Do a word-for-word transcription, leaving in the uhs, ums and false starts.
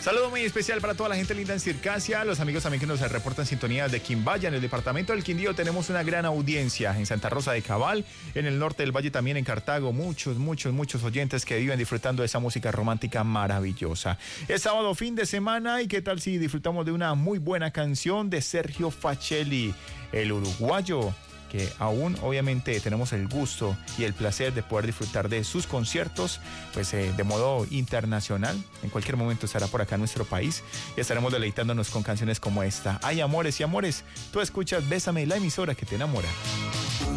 Saludo muy especial para toda la gente linda en Circasia, los amigos también que nos reportan sintonías de Quimbaya. En el departamento del Quindío tenemos una gran audiencia, en Santa Rosa de Cabal, en el norte del valle también, en Cartago, muchos, muchos, muchos oyentes que viven disfrutando de esa música romántica maravillosa. Es sábado, fin de semana, y qué tal si disfrutamos de una muy buena canción de Sergio Facelli, el uruguayo, que aún obviamente tenemos el gusto y el placer de poder disfrutar de sus conciertos, pues eh, de modo internacional. En cualquier momento estará por acá en nuestro país y estaremos deleitándonos con canciones como esta. Hay amores y amores, tú escuchas Bésame, la emisora que te enamora.